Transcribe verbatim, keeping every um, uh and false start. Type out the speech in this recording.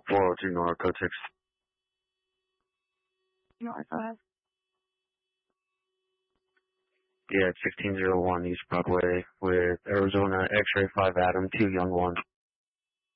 four oh two Narcotics. You know what, go ahead. Yeah, fifteen oh one East Broadway with Arizona X-Ray five Adam, two young ones.